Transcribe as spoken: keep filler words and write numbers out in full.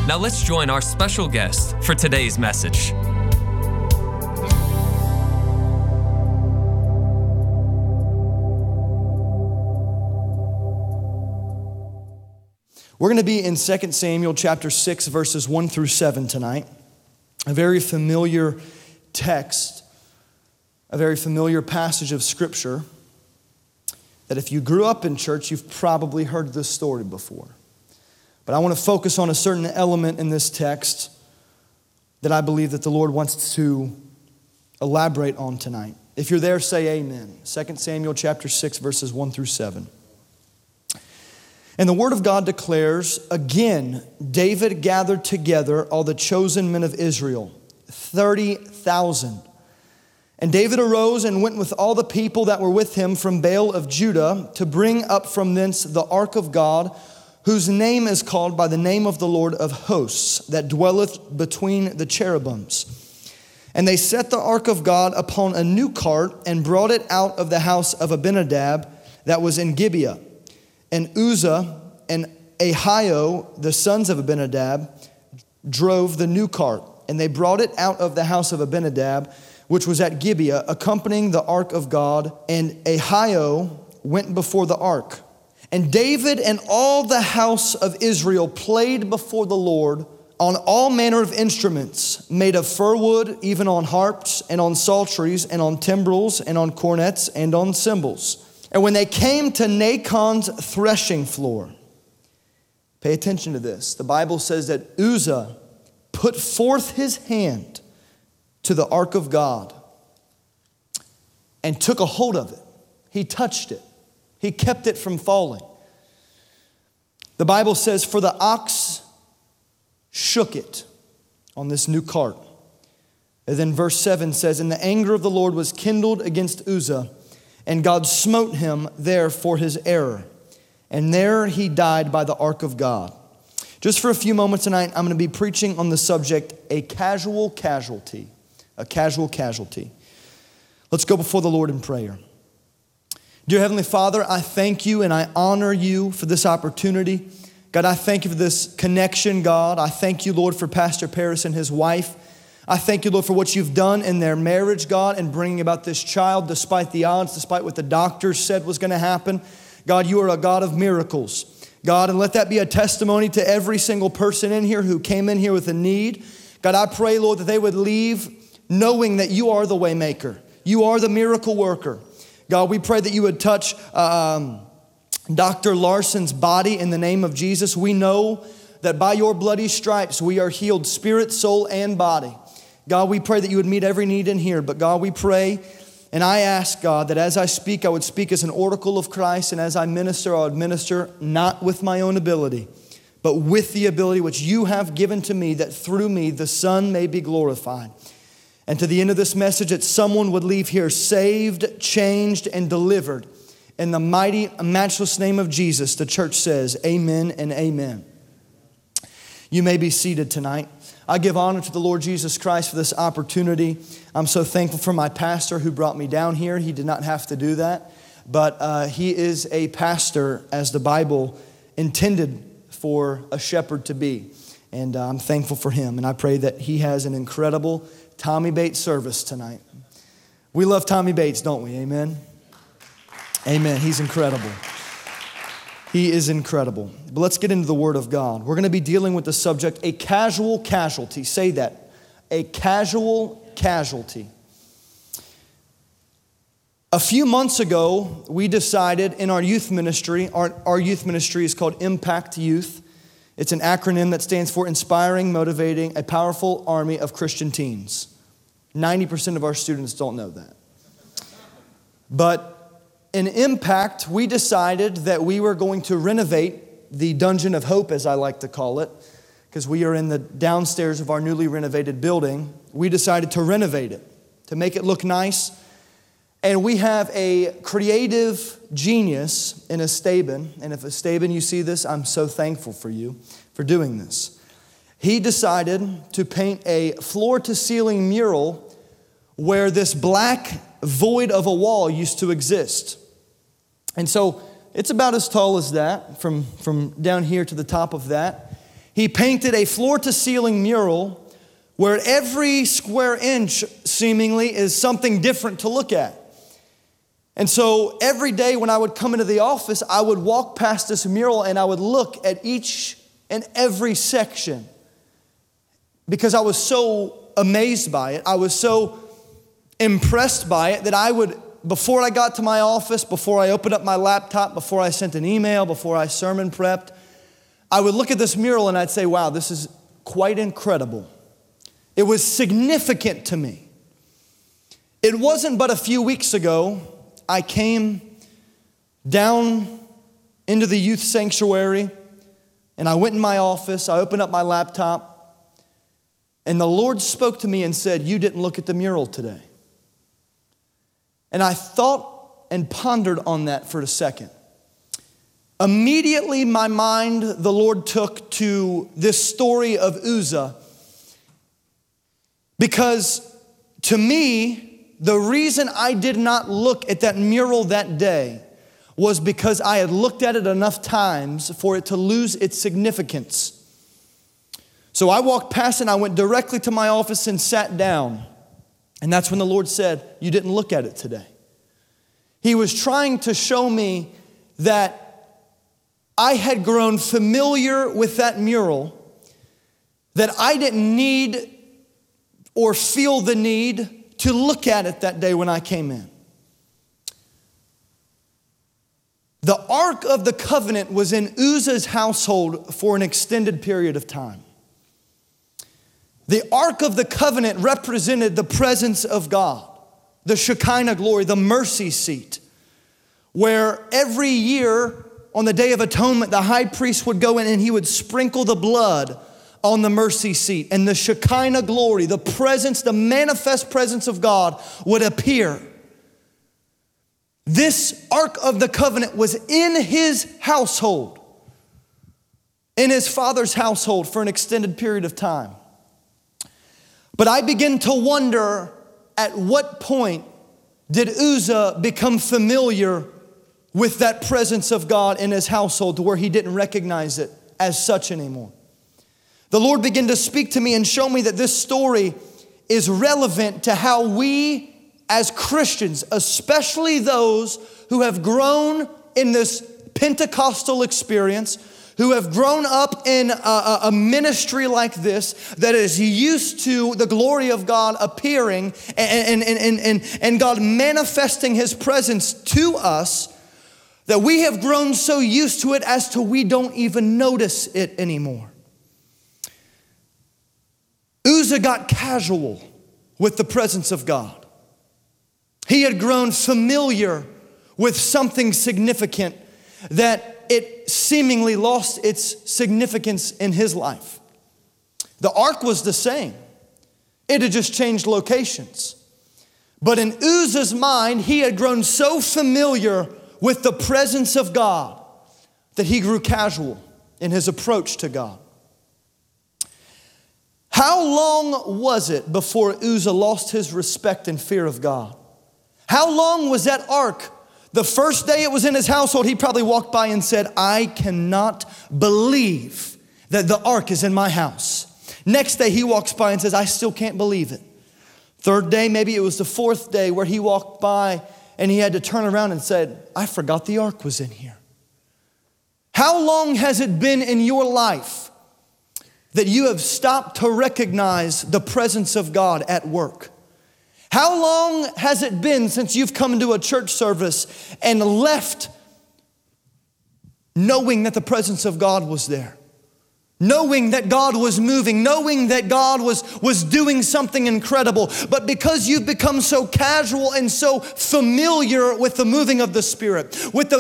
Now let's join our special guest for today's message. We're going to be in Second Samuel chapter six, verses one through seven tonight. A very familiar text, a very familiar passage of Scripture that if you grew up in church, you've probably heard this story before. But I want to focus on a certain element in this text that I believe that the Lord wants to elaborate on tonight. If you're there, say amen. Second Samuel chapter six, verses one through seven. And the word of God declares, again, David gathered together all the chosen men of Israel, thirty thousand. And David arose and went with all the people that were with him from Baal of Judah to bring up from thence the ark of God, whose name is called by the name of the Lord of hosts, that dwelleth between the cherubims. And they set the ark of God upon a new cart and brought it out of the house of Abinadab that was in Gibeah. And Uzzah and Ahio, the sons of Abinadab, drove the new cart. And they brought it out of the house of Abinadab, which was at Gibeah, accompanying the ark of God. And Ahio went before the ark. And David and all the house of Israel played before the Lord on all manner of instruments made of fir wood, even on harps and on psalteries and on timbrels and on cornets and on cymbals. And when they came to Nachon's threshing floor, pay attention to this. The Bible says that Uzzah put forth his hand to the ark of God and took a hold of it. He touched it. He kept it from falling. The Bible says, for the ox shook it on this new cart. And then verse seven says, and the anger of the Lord was kindled against Uzzah, and God smote him there for his error. And there he died by the ark of God. Just for a few moments tonight, I'm going to be preaching on the subject, a casual casualty. A casual casualty. Let's go before the Lord in prayer. Dear Heavenly Father, I thank you and I honor you for this opportunity. God, I thank you for this connection, God. I thank you, Lord, for Pastor Paris and his wife. I thank you, Lord, for what you've done in their marriage, God, and bringing about this child despite the odds, despite what the doctors said was going to happen. God, you are a God of miracles. God, and let that be a testimony to every single person in here who came in here with a need. God, I pray, Lord, that they would leave knowing that you are the way maker. You are the miracle worker. God, we pray that you would touch um, Doctor Larson's body in the name of Jesus. We know that by your bloody stripes we are healed, spirit, soul, and body. God, we pray that you would meet every need in here. But God, we pray, and I ask, God, that as I speak, I would speak as an oracle of Christ, and as I minister, I would minister not with my own ability, but with the ability which you have given to me, that through me the Son may be glorified. And to the end of this message, that someone would leave here saved, changed, and delivered. In the mighty, matchless name of Jesus, the church says, amen and amen. You may be seated tonight. I give honor to the Lord Jesus Christ for this opportunity. I'm so thankful for my pastor who brought me down here. He did not have to do that, but uh, he is a pastor as the Bible intended for a shepherd to be. And uh, I'm thankful for him, and I pray that he has an incredible Tommy Bates service tonight. We love Tommy Bates, don't we? Amen? Amen. He's incredible. He is incredible. But let's get into the Word of God. We're going to be dealing with the subject, a casual casualty. Say that. A casual casualty. A few months ago, we decided in our youth ministry, our, our youth ministry is called Impact Youth. It's an acronym that stands for Inspiring, Motivating a Powerful Army of Christian Teens. ninety percent of our students don't know that. But in Impact, we decided that we were going to renovate the Dungeon of Hope, as I like to call it, because we are in the downstairs of our newly renovated building. We decided to renovate it, to make it look nice. And we have a creative genius in Esteban. And if Esteban, you see this, I'm so thankful for you for doing this. He decided to paint a floor-to-ceiling mural where this black void of a wall used to exist. And so it's about as tall as that, from, from down here to the top of that. he painted a floor-to-ceiling mural where every square inch seemingly is something different to look at. And so every day when I would come into the office, I would walk past this mural and I would look at each and every section because I was so amazed by it. I was so impressed by it that I would, before I got to my office, before I opened up my laptop, before I sent an email, before I sermon prepped, I would look at this mural and I'd say, wow, this is quite incredible. It was significant to me. It wasn't but a few weeks ago, I came down into the youth sanctuary and I went in my office, I opened up my laptop, and the Lord spoke to me and said, you didn't look at the mural today. And I thought and pondered on that for a second. Immediately my mind, the Lord took to this story of Uzzah, because to me, the reason I did not look at that mural that day was because I had looked at it enough times for it to lose its significance. So I walked past and I went directly to my office and sat down. And that's when the Lord said, you didn't look at it today. He was trying to show me that I had grown familiar with that mural, that I didn't need or feel the need to look at it that day when I came in. The Ark of the Covenant was in Uzzah's household for an extended period of time. The Ark of the Covenant represented the presence of God, the Shekinah glory, the mercy seat, where every year on the Day of Atonement, the high priest would go in and he would sprinkle the blood on the mercy seat, and the Shekinah glory, the presence, the manifest presence of God would appear. This Ark of the Covenant was in his household, in his father's household for an extended period of time. But I begin to wonder, at what point did Uzzah become familiar with that presence of God in his household to where he didn't recognize it as such anymore? The Lord began to speak to me and show me that this story is relevant to how we as Christians, especially those who have grown in this Pentecostal experience, who have grown up in a, a ministry like this that is used to the glory of God appearing and, and, and, and, and God manifesting his presence to us, that we have grown so used to it as to we don't even notice it anymore. Uzzah got casual with the presence of God. He had grown familiar with something significant that it seemingly lost its significance in his life. The ark was the same. It had just changed locations. But in Uzzah's mind, he had grown so familiar with the presence of God that he grew casual in his approach to God. How long was it before Uzzah lost his respect and fear of God? How long was that ark? The first day it was in his household, he probably walked by and said, I cannot believe that the ark is in my house. Next day he walks by and says, I still can't believe it. Third day, maybe it was the fourth day where he walked by and he had to turn around and said, I forgot the ark was in here. How long has it been in your life that you have stopped to recognize the presence of God at work? How long has it been since you've come into a church service and left knowing that the presence of God was there? Knowing that God was moving, knowing that God was, was doing something incredible. But because you've become so casual and so familiar with the moving of the Spirit, with the